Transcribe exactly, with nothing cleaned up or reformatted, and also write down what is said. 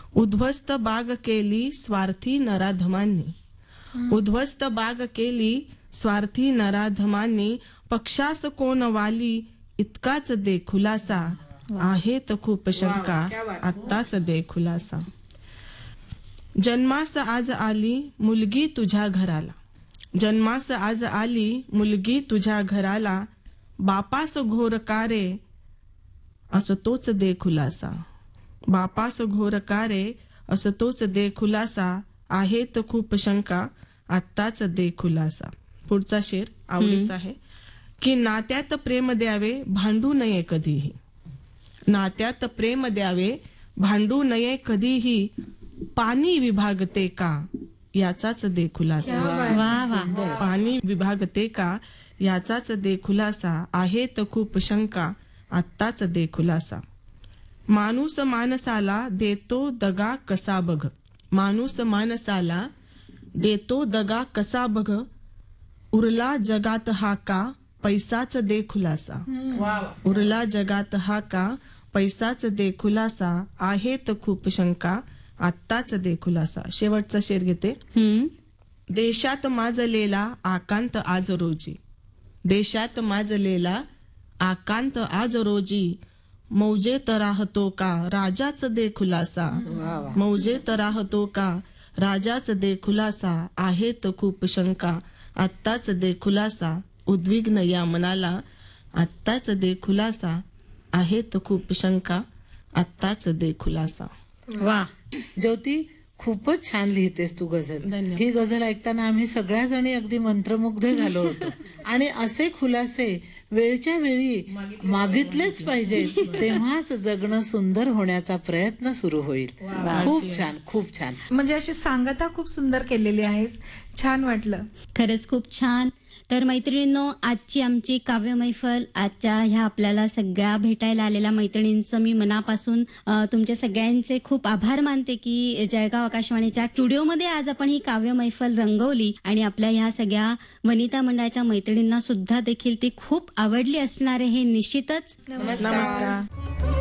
उद्ध्वस्त बाग केली स्वार्थी नराधमांनी, उद्ध्वस्त बाग केली स्वार्थी नराधमांनी, पक्षास कोण वाली इतकाच दे खुलासा, आहेत खूप शंका आत्ताच दे खुलासा. जन्मास आज आली मुलगी तुझ्या घराला, जन्मास आज आली मुलगी तुझ्या घराला, बापास घोर कारे असं तोच दे खुलासा, बापास घोर कारे असं तोच दे खुलासा, आहेत खूप शंका आत्ताच दे खुलासा. पुढचा शेर आवडीचा आहे की नात्यात प्रेम द्यावे भांडू नये कधीही, नात्यात प्रेम द्यावे भांडू नये कधीही, पाणी विभागते का याचाच दे खुलासा. पाणी विभागते का याचाच दे खुलासा, आहेत खूप शंका आत्ताच दे खुलासा. माणूस माणसाला देतो दगा कसा बघ, माणूस माणसाला देतो दगा कसा बघ, उरला जगात हा का पैसाच दे खुलासा, उरला जगात हा का पैसाच दे खुलासा, आहेत खूप शंका आत्ताच दे खुलासा. शेवटचा शेर घेते. देशात माजलेला आकांत आज रोजी, देशात माजलेला आकांत आज रोजी, मौजेत राहतो का राजाच दे खुलासा, मौजेत राहतो का राजाच दे खुलासा, आहेत खूप शंका आत्ताच दे खुलासा, उद्विग्न या मनाला आत्ताच दे खुलासा, आहेत खूप शंका आत्ताच दे खुलासा. वा ज्योती, खूपच छान लिहितेस तू गझल. धन्यवाद. ही गझल ऐकताना आम्ही सगळ्या जणी अगदी मंत्रमुग्ध झालो होतो. आणि असे खुलासे वेळच्या वेळी मागितलेच पाहिजेत, तेव्हाच जगणं सुंदर होण्याचा प्रयत्न सुरू होईल. खूप छान, खूप छान. म्हणजे अशी सांगता खूप सुंदर केलेली आहेस, छान वाटलं. खरंच खूप छान. तर मैत्रिणींनो, आजची आमची काव्य मैफल, आजच्या ह्या आपल्याला सगळ्या भेटायला आलेल्या मैत्रिणींचं मी मनापासून अ, तुमच्या सगळ्यांचे खूप आभार मानते की जळगाव आकाशवाणीच्या स्टुडिओमध्ये आज आपण ही काव्य मैफल रंगवली आणि आपल्या ह्या सगळ्या वनिता मंडळाच्या मैत्रिणींना सुद्धा देखील ती खूप आवडली असणार आहे हे निश्चितच. नमस्कार.